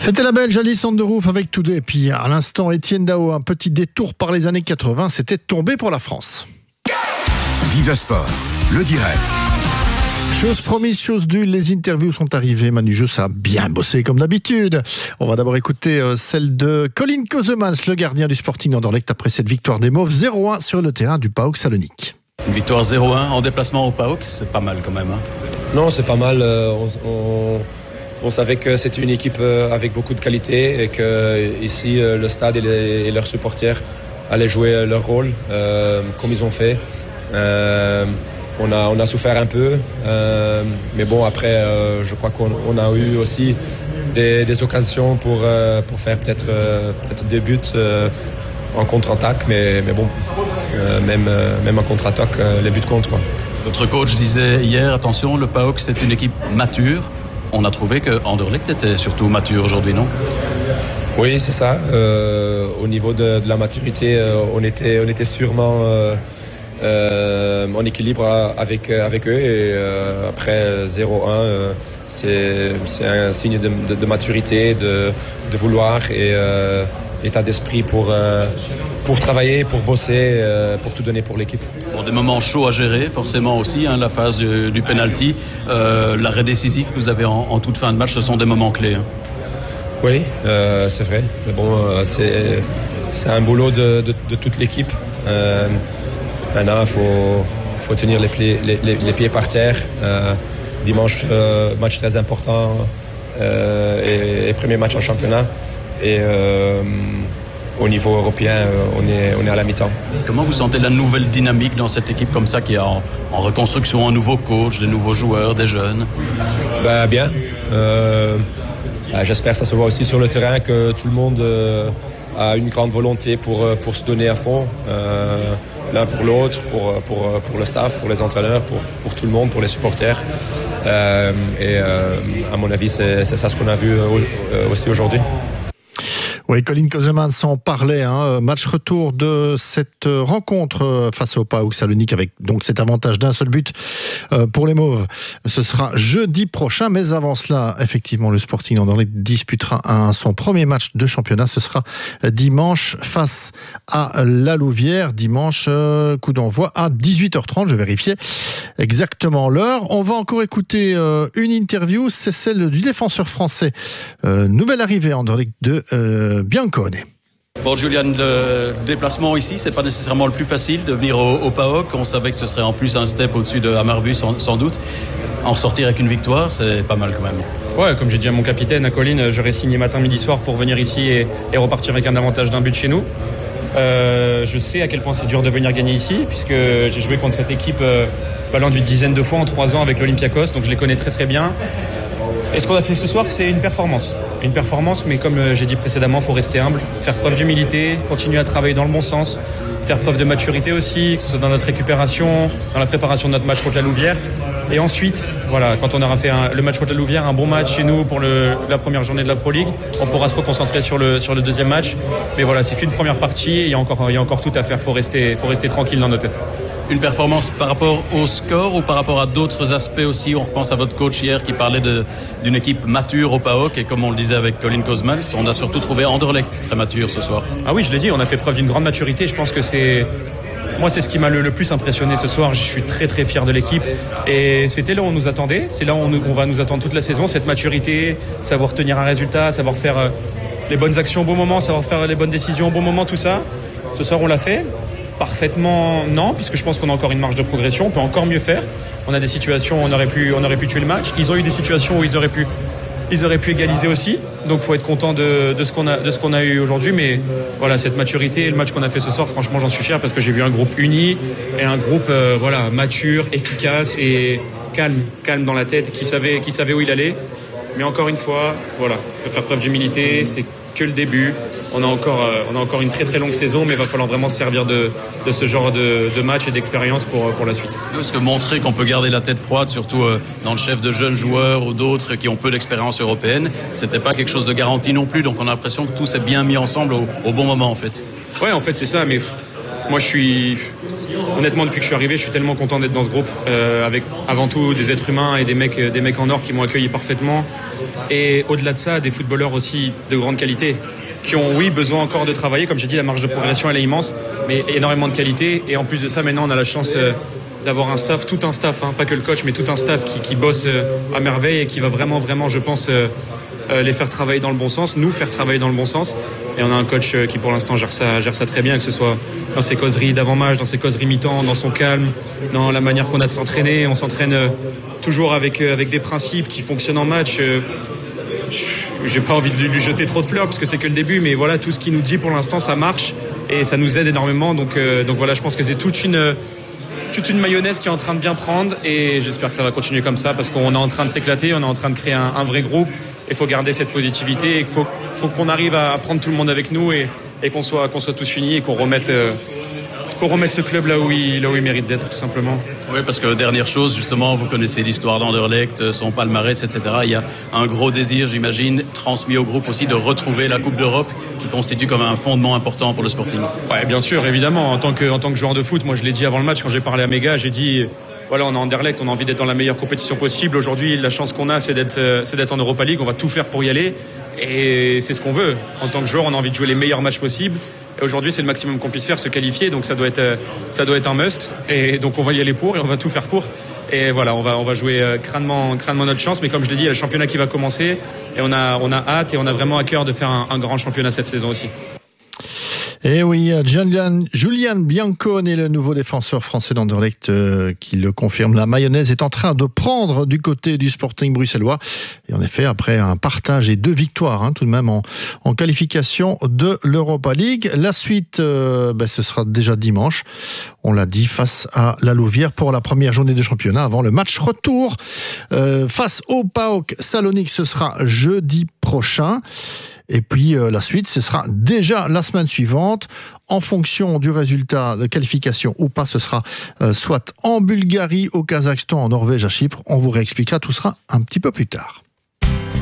C'était la Belge Alice Anderouf avec Today. Et puis à l'instant, Étienne Dao, un petit détour par les années 80, c'était tombé pour la France. Viva Sport, le direct. Chose promise, chose due, les interviews sont arrivées. Manu Josse a bien bossé comme d'habitude. On va d'abord écouter celle de Colin Kozemans, le gardien du Sporting Anderlecht après cette victoire des Mauves 0-1 sur le terrain du PAOK Salonique. Une victoire 0-1 en déplacement au PAOK, c'est pas mal quand même. Hein. Non, c'est pas mal. On savait que c'était une équipe avec beaucoup de qualité et que ici le stade et leurs supporters allaient jouer leur rôle comme ils ont fait. On a souffert un peu, mais bon après je crois qu'on a eu aussi des occasions pour faire peut-être 2 buts en contre-attaque, mais bon même en contre-attaque les buts comptent quoi. Votre coach disait hier, attention, le PAOK c'est une équipe mature. On a trouvé que Anderlecht était surtout mature aujourd'hui, non ? Oui, c'est ça. Au niveau de la maturité, on était sûrement en équilibre avec eux. Et après 0-1, c'est un signe de maturité, de vouloir et état d'esprit pour travailler, pour bosser, pour tout donner pour l'équipe. Bon, des moments chauds à gérer, forcément aussi, hein, la phase du penalty, l'arrêt décisif que vous avez en toute fin de match, ce sont des moments clés. Hein. Oui, c'est vrai. Mais bon, c'est un boulot de toute l'équipe. Maintenant, il faut tenir les pieds par terre. Dimanche, match très important et premier match en championnat. Et au niveau européen, on est à la mi-temps. Comment vous sentez la nouvelle dynamique dans cette équipe comme ça qui est en reconstruction, un nouveau coach, des nouveaux joueurs, des jeunes ? Bien. J'espère que ça se voit aussi sur le terrain que tout le monde a une grande volonté pour se donner à fond, l'un pour l'autre, pour le staff, pour les entraîneurs, pour tout le monde, pour les supporters. Et à mon avis, c'est ça ce qu'on a vu aussi aujourd'hui. Oui, Colin Kozemans en parlait. Match retour de cette rencontre face au PAOK Salonique avec donc cet avantage d'un seul but pour les Mauves. Ce sera jeudi prochain, mais avant cela, effectivement, le Sporting Anderlecht disputera son premier match de championnat. Ce sera dimanche face à la Louvière. Dimanche, coup d'envoi à 18h30. Je vérifiais exactement l'heure. On va encore écouter une interview. C'est celle du défenseur français. Nouvelle arrivée à Anderlecht de Biancone. Bon, Julian, le déplacement ici, c'est pas nécessairement le plus facile de venir au PAOK. On savait que ce serait en plus un step au-dessus de Hammarby sans doute. En ressortir avec une victoire, c'est pas mal quand même. Ouais, comme j'ai dit à mon capitaine, à Colin, j'aurais signé matin, midi, soir pour venir ici et repartir avec un avantage d'un but chez nous. Je sais à quel point c'est dur de venir gagner ici, puisque j'ai joué contre cette équipe pas loin d'une dizaine de fois en 3 ans avec l'Olympiakos, donc je les connais très très bien. Et ce qu'on a fait ce soir, c'est une performance. Une performance, mais comme j'ai dit précédemment, il faut rester humble, faire preuve d'humilité, continuer à travailler dans le bon sens, faire preuve de maturité aussi, que ce soit dans notre récupération, dans la préparation de notre match contre la Louvière. Et ensuite, voilà, quand on aura fait le match contre la Louvière, un bon match chez nous pour la première journée de la Pro League, on pourra se reconcentrer sur le deuxième match. Mais voilà, c'est qu'une première partie, et il y a encore tout à faire, faut rester tranquille dans nos têtes. Une performance par rapport au score ou par rapport à d'autres aspects aussi? On repense à votre coach hier qui parlait d'une équipe mature au PAOK, et comme on le disait avec Colin Kozemans, on a surtout trouvé Anderlecht très mature ce soir. Ah oui, je l'ai dit, on a fait preuve d'une grande maturité. Je pense que c'est ce qui m'a le plus impressionné ce soir. Je suis très très fier de l'équipe et c'était là où on nous attendait. C'est là où on va nous attendre toute la saison, cette maturité, savoir tenir un résultat, savoir faire les bonnes actions au bon moment, savoir faire les bonnes décisions au bon moment, tout ça. Ce soir on l'a fait. Parfaitement non, puisque je pense qu'on a encore une marge de progression, on peut encore mieux faire. On a des situations où on aurait pu tuer le match. Ils ont eu des situations où ils auraient pu égaliser aussi. Donc faut être content de ce qu'on a eu aujourd'hui. Mais voilà, cette maturité et le match qu'on a fait ce soir, franchement j'en suis fier parce que j'ai vu un groupe uni et un groupe mature, efficace et calme dans la tête, qui savait où il allait. Mais encore une fois, voilà, on peut faire preuve d'humilité, c'est que le début. On a encore une très très longue saison, mais il va falloir vraiment se servir de ce genre de match et d'expérience pour la suite. Est-ce que montrer qu'on peut garder la tête froide, surtout dans le chef de jeunes joueurs ou d'autres qui ont peu d'expérience européenne, c'était pas quelque chose de garanti non plus, donc on a l'impression que tout s'est bien mis ensemble au bon moment en fait. Ouais, en fait c'est ça, mais moi je suis honnêtement, depuis que je suis arrivé, je suis tellement content d'être dans ce groupe, avec avant tout des êtres humains et des mecs en or qui m'ont accueilli parfaitement. Et au-delà de ça, des footballeurs aussi de grande qualité, qui ont, oui, besoin encore de travailler. Comme j'ai dit, la marge de progression, elle est immense, mais énormément de qualité. Et en plus de ça, maintenant, on a la chance d'avoir un staff, tout un staff, pas que le coach, mais tout un staff qui bosse à merveille et qui va vraiment, je pense, les faire travailler dans le bon sens, nous faire travailler dans le bon sens. Et on a un coach qui, pour l'instant, gère ça très bien, que ce soit dans ses causeries d'avant-match, dans ses causeries mi-temps, dans son calme, dans la manière qu'on a de s'entraîner. On s'entraîne toujours avec des principes qui fonctionnent en match. J'ai pas envie de lui jeter trop de fleurs parce que c'est que le début, mais voilà, tout ce qu'il nous dit pour l'instant, ça marche et ça nous aide énormément. Donc voilà, je pense que c'est toute une mayonnaise qui est en train de bien prendre et j'espère que ça va continuer comme ça parce qu'on est en train de s'éclater, on est en train de créer un vrai groupe. Il faut garder cette positivité et il faut qu'on arrive à prendre tout le monde avec nous et qu'on soit tous unis et qu'on remette ce club là où il mérite d'être, tout simplement. Oui, parce que dernière chose, justement, vous connaissez l'histoire d'Anderlecht, son palmarès, etc. Il y a un gros désir, j'imagine, transmis au groupe aussi, de retrouver la Coupe d'Europe, qui constitue comme un fondement important pour le Sporting. Ouais, bien sûr, évidemment. En tant que joueur de foot, moi je l'ai dit avant le match, quand j'ai parlé à mes gars, j'ai dit, voilà, on est Anderlecht, on a envie d'être dans la meilleure compétition possible. Aujourd'hui, la chance qu'on a, c'est d'être en Europa League. On va tout faire pour y aller. Et c'est ce qu'on veut. En tant que joueur, on a envie de jouer les meilleurs matchs possibles. Et aujourd'hui, c'est le maximum qu'on puisse faire, se qualifier. Donc ça doit être un must. Et donc on va y aller pour et on va tout faire pour. Et voilà, on va jouer crânement notre chance. Mais comme je l'ai dit, il y a le championnat qui va commencer. Et on a hâte et on a vraiment à cœur de faire un grand championnat cette saison aussi. Et oui, Julian Biancone est le nouveau défenseur français d'Anderlecht qui le confirme. La mayonnaise est en train de prendre du côté du Sporting bruxellois. Et en effet, après un partage et 2 victoires, tout de même en qualification de l'Europa League. La suite, ce sera déjà dimanche. On l'a dit, face à la Louvière pour la première journée de championnat avant le match retour. Face au PAOK Salonique, ce sera jeudi prochain. Et puis la suite, ce sera déjà la semaine suivante. En fonction du résultat de qualification ou pas, ce sera soit en Bulgarie, au Kazakhstan, en Norvège, à Chypre. On vous réexpliquera tout ça un petit peu plus tard.